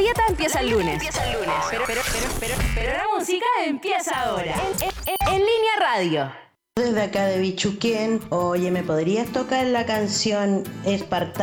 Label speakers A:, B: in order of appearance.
A: dieta empieza el lunes. Pero la música empieza ahora. En Línea Radio.
B: Desde acá de Bichuquén, oye, ¿me podrías tocar la canción Espartano?